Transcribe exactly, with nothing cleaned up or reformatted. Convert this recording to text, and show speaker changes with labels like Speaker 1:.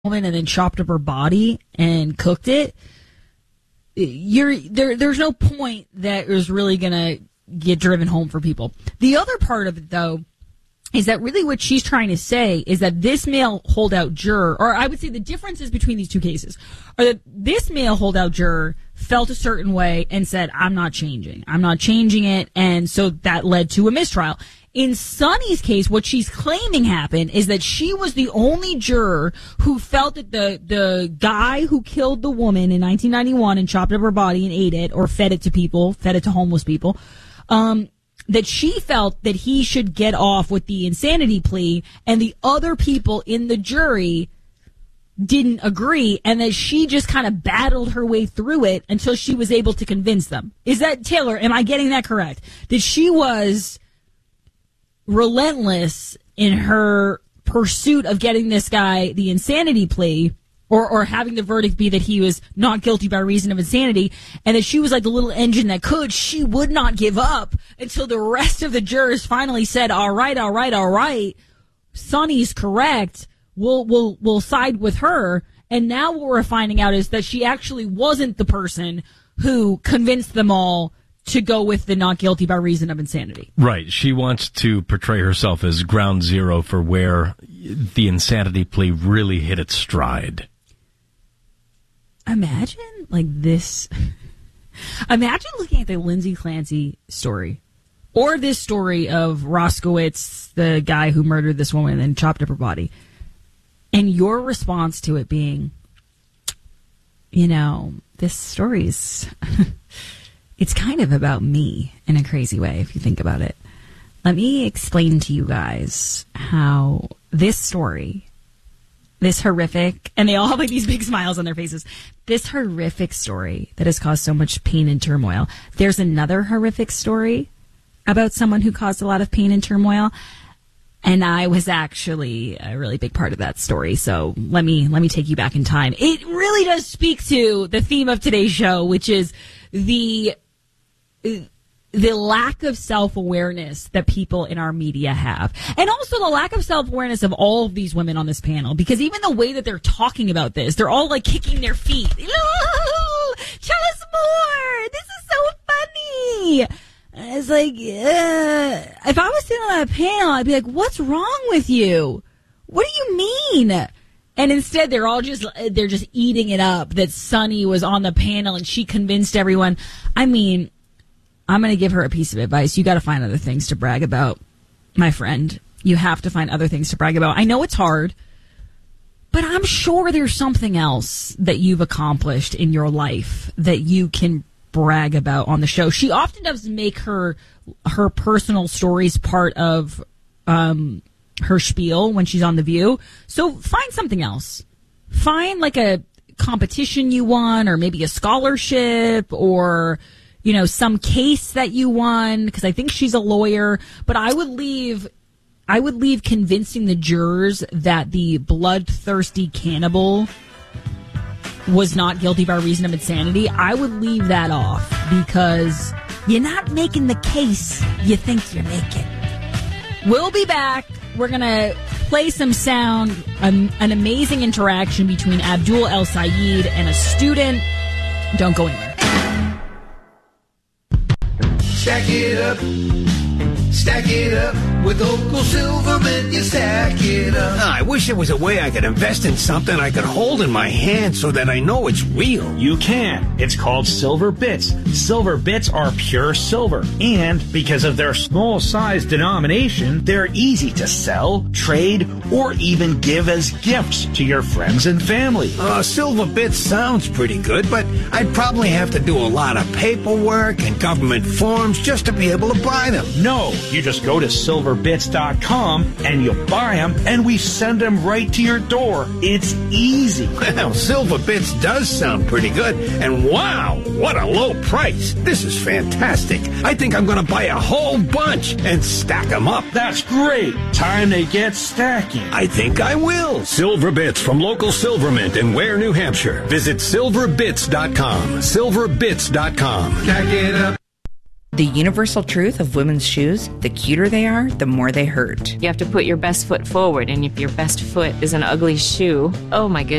Speaker 1: woman and then chopped up her body and cooked it, you're there. There's no point that is really going to get driven home for people. The other part of it, though, is that really what she's trying to say is that this male holdout juror, or I would say the differences between these two cases, are that this male holdout juror felt a certain way and said, I'm not changing. I'm not changing it. And so that led to a mistrial. In Sunny's case, what she's claiming happened is that she was the only juror who felt that the, the guy who killed the woman in nineteen ninety-one and chopped up her body and ate it or fed it to people, fed it to homeless people, um, that she felt that he should get off with the insanity plea, and the other people in the jury didn't agree, and that she just kind of battled her way through it until she was able to convince them. Is that, Taylor, am I getting that correct? That she was relentless in her pursuit of getting this guy the insanity plea, or, or having the verdict be that he was not guilty by reason of insanity, and that she was like the little engine that could. She would not give up until the rest of the jurors finally said, all right, all right, all right, Sunny's correct. We'll, we'll, we'll side with her. And now what we're finding out is that she actually wasn't the person who convinced them all to go with the not guilty by reason of insanity.
Speaker 2: Right. She wants to portray herself as ground zero for where the insanity plea really hit its stride.
Speaker 1: Imagine, like, this. Imagine looking at the Lindsay Clancy story, or this story of Roskowitz, the guy who murdered this woman and then chopped up her body, and your response to it being, you know, this story's, it's kind of about me in a crazy way, if you think about it. Let me explain to you guys how this story, this horrific, and they all have like these big smiles on their faces, this horrific story that has caused so much pain and turmoil. There's another horrific story about someone who caused a lot of pain and turmoil, and I was actually a really big part of that story. So let me let me take you back in time. It really does speak to the theme of today's show, which is the the lack of self-awareness that people in our media have. And also the lack of self-awareness of all of these women on this panel. Because even the way that they're talking about this, they're all like kicking their feet. Ooh, tell us more! This is so funny! And it's like, uh, if I was sitting on that panel, I'd be like, what's wrong with you? What do you mean? And instead, they're all just, they're just eating it up that Sunny was on the panel and she convinced everyone. I mean, I'm going to give her a piece of advice. You got to find other things to brag about, my friend. You have to find other things to brag about. I know it's hard, but I'm sure there's something else that you've accomplished in your life that you can brag about on the show. She often does make her her personal stories part of um, her spiel when she's on The View. So find something else. Find like a competition you won, or maybe a scholarship, or you know, some case that you won, because I think she's a lawyer. But I would leave, I would leave convincing the jurors that the bloodthirsty cannibal was not guilty by reason of insanity. I would leave that off, because you're not making the case you think you're making. We'll be back. We're going to play some sound, um, an amazing interaction between Abdul El Sayed and a student. Don't go anywhere.
Speaker 3: Stack it up, stack it up, with Uncle Silverman, you stack it up.
Speaker 4: Oh, I wish there was a way I could invest in something I could hold in my hand so that I know it's real.
Speaker 5: You can. It's called Silver Bits. Silver Bits are pure silver. And because of their small size denomination, they're easy to sell, trade, or even give as gifts to your friends and family.
Speaker 4: Uh, Silver Bits sounds pretty good, but I'd probably have to do a lot of paperwork and government forms just to be able to buy them.
Speaker 5: No, you just go to silver bits dot com and you buy them, and we send them right to your door. It's easy.
Speaker 4: Well, Silver Bits does sound pretty good, and wow, what a low price. This is fantastic. I think I'm going to buy a whole bunch and stack them up.
Speaker 5: That's great. Time to get stacking.
Speaker 4: I think I will.
Speaker 6: Silver Bits from local Silvermint in Ware, New Hampshire. Visit silver bits dot com. silver bits dot com.
Speaker 3: Stack it up.
Speaker 7: The universal truth of women's shoes, the cuter they are, the more they hurt.
Speaker 8: You have to put your best foot forward, and if your best foot is an ugly shoe, oh my goodness.